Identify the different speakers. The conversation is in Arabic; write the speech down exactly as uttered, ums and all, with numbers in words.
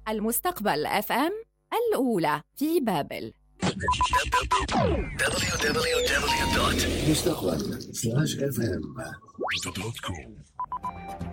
Speaker 1: المستقبل اف ام الأولى في بابل.
Speaker 2: دبليو دبليو دبليو دوت مستقبل سلاش اف ام دوت كوم